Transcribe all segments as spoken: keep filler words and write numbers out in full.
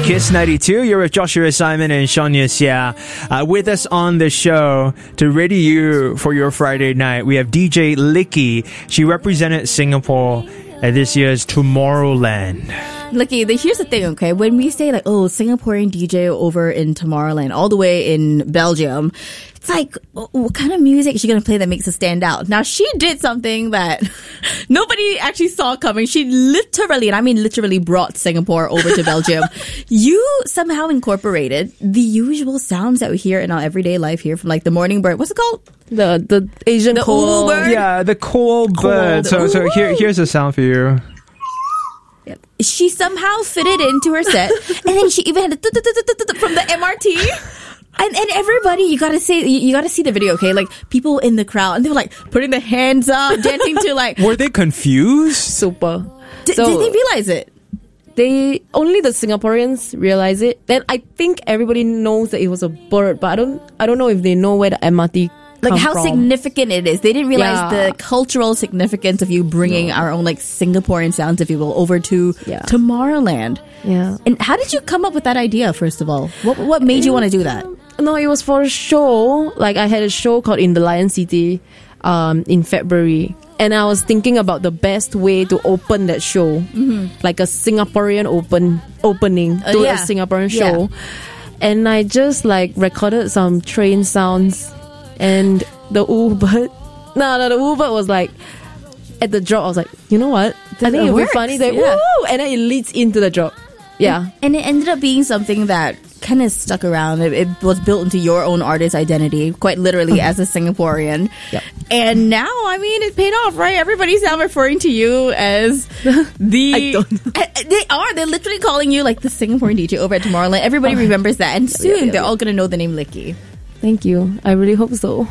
Kiss ninety-two, you're with Joshua Simon and Shania Xia. Uh, with us on the show to ready you for your Friday night, we have D J Licky. She represented Singapore at this year's Tomorrowland. Licky, the, here's the thing, okay? When we say like, oh, Singaporean D J over in Tomorrowland, all the way in Belgium, it's like, oh, what kind of music is she going to play that makes us stand out? Now, she did something that nobody actually saw coming. She literally, and I mean literally, brought Singapore over to Belgium. You somehow incorporated the usual sounds that we hear in our everyday life here from like the morning bird. What's it called? The the Asian The coal. ulu bird? Yeah, the cool bird. So, so here, here's a sound for you. Yep. She somehow fitted into her set, and then she even had the from the M R T. And and everybody, you gotta say, you, you gotta see the video, okay? Like people in the crowd, and they were like putting their hands up, dancing to like. Were they confused? Super. D- So- did they realize it? They only the Singaporeans realize it. Then I think everybody knows that it was a bird, but I don't. I don't know if they know where the M R T Like come how from. significant it is. They didn't realize Yeah. the cultural significance of you bringing our own like Singaporean sounds, if you will, over to Yeah. Tomorrowland. Yeah. And how did you come up with that idea? First of all, what what made you want to do that? No, it was for a show. Like I had a show called In the Lion City, um, in February, and I was thinking about the best way to open that show, mm-hmm. like a Singaporean open opening Uh, to yeah. a Singaporean Yeah. show, and I just like recorded some train sounds, and the ulu bird. No, no, the ulu bird was like at the drop. I was like, you know what? I think It it'll be works, funny. That yeah. woo, and then it leads into the drop. Yeah. And it ended up being something that kind of stuck around. It, it was built into your own artist identity, quite literally as a Singaporean. Yep. And now, I mean, it paid off, right? Everybody's now referring to you as the... I don't know. Uh, They are. They're literally calling you like the Singaporean D J over at Tomorrowland. Everybody remembers that. And soon, yeah, yeah, they're yeah. all going to know the name Licky. Thank you. I really hope so.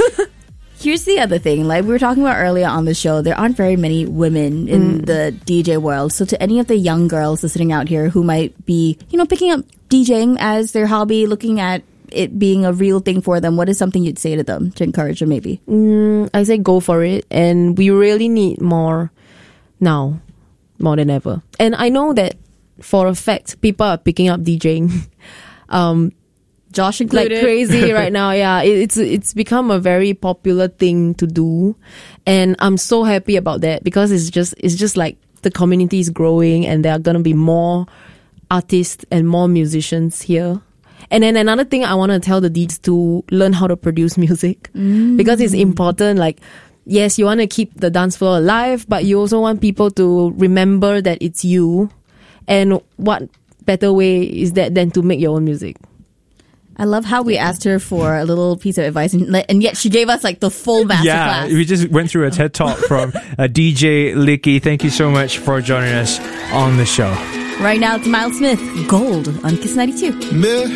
Here's the other thing, like we were talking about earlier on the show, there aren't very many women in the D J world. So to any of the young girls listening out here who might be, you know, picking up DJing as their hobby, looking at it being a real thing for them, what is something you'd say to them to encourage them maybe? Mm, I say go for it, and we really need more now, more than ever. And I know that for a fact, people are picking up DJing. um, Josh like included. crazy right now. Yeah, it, it's it's become a very popular thing to do, and I'm so happy about that because it's just it's just like the community is growing, and there are gonna be more artists and more musicians here. And then another thing I want to tell the D Js to learn how to produce music Mm. because it's important. Like, yes, you want to keep the dance floor alive, but you also want people to remember that it's you. And what better way is that than to make your own music? I love how we asked her for a little piece of advice, and, and yet she gave us like the full masterclass. Yeah, we just went through a TED Talk from uh, D J Licky. Thank you so much for joining us on the show. Right now, it's Miles Smith, Gold on Kiss ninety-two. Me